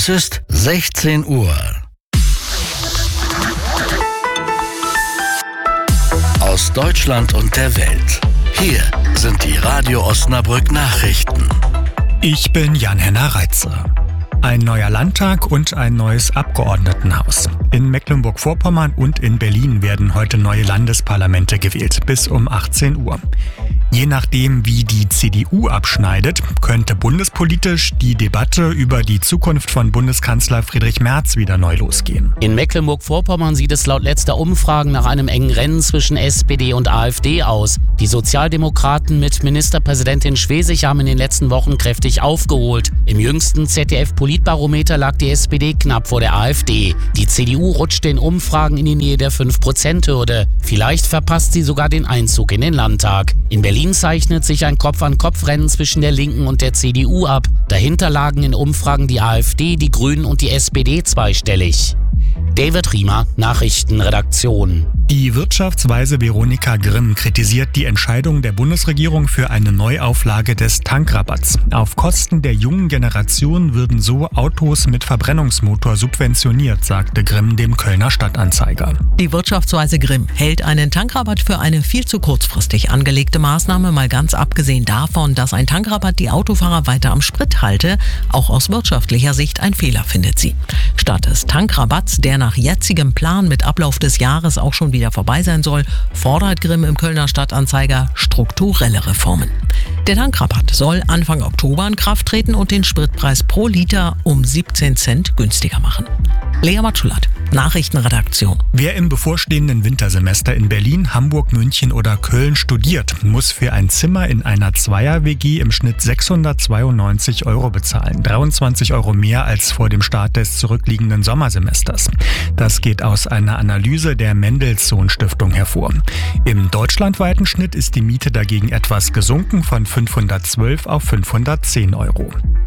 Es ist 16 Uhr. Aus Deutschland und der Welt. Hier sind die Radio Osnabrück Nachrichten. Ich bin Jan-Henner Reitze. Ein neuer Landtag und ein neues Abgeordnetenhaus. In Mecklenburg-Vorpommern und in Berlin werden heute neue Landesparlamente gewählt, bis um 18 Uhr. Je nachdem, wie die CDU abschneidet, könnte bundespolitisch die Debatte über die Zukunft von Bundeskanzler Friedrich Merz wieder neu losgehen. In Mecklenburg-Vorpommern sieht es laut letzter Umfragen nach einem engen Rennen zwischen SPD und AfD aus. Die Sozialdemokraten mit Ministerpräsidentin Schwesig haben in den letzten Wochen kräftig aufgeholt. Im jüngsten ZDF-Politbarometer lag die SPD knapp vor der AfD. Die CDU rutschte in Umfragen in die Nähe der 5%-Hürde. Vielleicht verpasst sie sogar den Einzug in den Landtag. In Berlin zeichnet sich ein Kopf-an-Kopf-Rennen zwischen der Linken und der CDU ab. Dahinter lagen in Umfragen die AfD, die Grünen und die SPD zweistellig. David Riemer, Nachrichtenredaktion. Die Wirtschaftsweise Veronika Grimm kritisiert die Entscheidung der Bundesregierung für eine Neuauflage des Tankrabatts. Auf Kosten der jungen Generation würden so Autos mit Verbrennungsmotor subventioniert, sagte Grimm dem Kölner Stadtanzeiger. Die Wirtschaftsweise Grimm hält einen Tankrabatt für eine viel zu kurzfristig angelegte Maßnahme, mal ganz abgesehen davon, dass ein Tankrabatt die Autofahrer weiter am Sprit halte. Auch aus wirtschaftlicher Sicht ein Fehler, findet sie. Statt des Tankrabatts, der nach jetzigem Plan mit Ablauf des Jahres auch schon wieder vorbei sein soll, fordert Grimm im Kölner Stadtanzeiger strukturelle Reformen. Der Tankrabatt soll Anfang Oktober in Kraft treten und den Spritpreis pro Liter um 17 Cent günstiger machen. Lea Matschulat, Nachrichtenredaktion. Wer im bevorstehenden Wintersemester in Berlin, Hamburg, München oder Köln studiert, muss für ein Zimmer in einer Zweier-WG im Schnitt 692 € bezahlen. 23 € mehr als vor dem Start des zurückliegenden Sommersemesters. Das geht aus einer Analyse der Mendelssohn-Stiftung hervor. Im deutschlandweiten Schnitt ist die Miete dagegen etwas gesunken von 512 auf 510 €.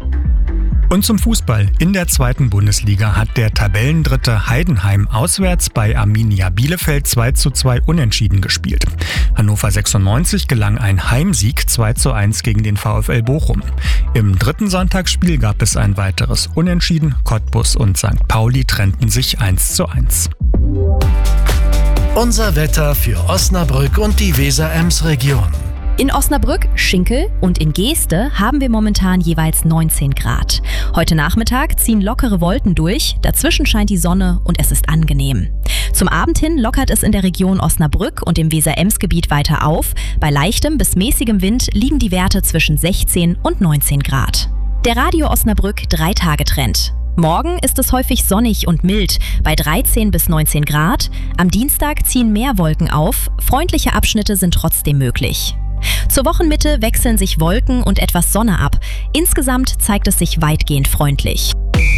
Und zum Fußball. In der 2. Bundesliga hat der Tabellendritte Heidenheim auswärts bei Arminia Bielefeld 2:2 unentschieden gespielt. Hannover 96 gelang ein Heimsieg 2:1 gegen den VfL Bochum. Im dritten Sonntagsspiel gab es ein weiteres Unentschieden. Cottbus und St. Pauli trennten sich 1:1. Unser Wetter für Osnabrück und die Weser-Ems-Region. In Osnabrück, Schinkel und in Geeste haben wir momentan jeweils 19 Grad. Heute Nachmittag ziehen lockere Wolken durch, dazwischen scheint die Sonne und es ist angenehm. Zum Abend hin lockert es in der Region Osnabrück und im Weser-Ems-Gebiet weiter auf. Bei leichtem bis mäßigem Wind liegen die Werte zwischen 16 und 19 Grad. Der Radio Osnabrück 3-Tage-Trend. Morgen ist es häufig sonnig und mild, bei 13 bis 19 Grad. Am Dienstag ziehen mehr Wolken auf, freundliche Abschnitte sind trotzdem möglich. Zur Wochenmitte wechseln sich Wolken und etwas Sonne ab. Insgesamt zeigt es sich weitgehend freundlich.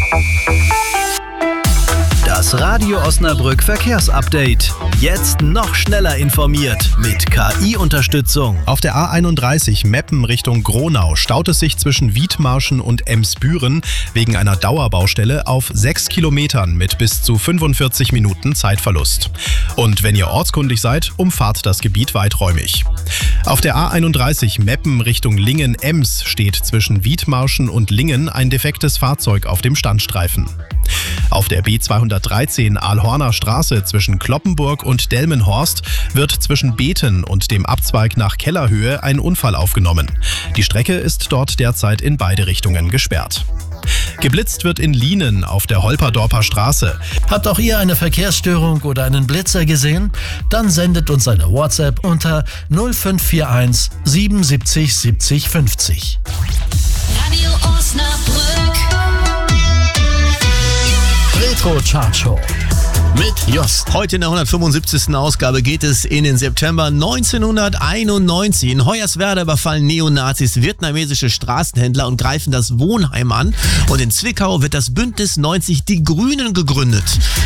Das Radio Osnabrück Verkehrsupdate. Jetzt noch schneller informiert mit KI-Unterstützung. Auf der A31 Meppen Richtung Gronau staut es sich zwischen Wiedmarschen und Emsbüren wegen einer Dauerbaustelle auf 6 Kilometern mit bis zu 45 Minuten Zeitverlust. Und wenn ihr ortskundig seid, umfahrt das Gebiet weiträumig. Auf der A31 Meppen Richtung Lingen-Ems steht zwischen Wiedmarschen und Lingen ein defektes Fahrzeug auf dem Standstreifen. Auf der B213 Aalhorner Straße zwischen Kloppenburg und Delmenhorst wird zwischen Beten und dem Abzweig nach Kellerhöhe ein Unfall aufgenommen. Die Strecke ist dort derzeit in beide Richtungen gesperrt. Geblitzt wird in Lienen auf der Holperdorper Straße. Habt auch ihr eine Verkehrsstörung oder einen Blitzer gesehen? Dann sendet uns eine WhatsApp unter 0541 77 70 50. Radio Osnabrück. Retro Chart Show mit Jost. Heute in der 175. Ausgabe geht es in den September 1991. In Hoyerswerda überfallen Neonazis vietnamesische Straßenhändler und greifen das Wohnheim an. Und in Zwickau wird das Bündnis 90 Die Grünen gegründet.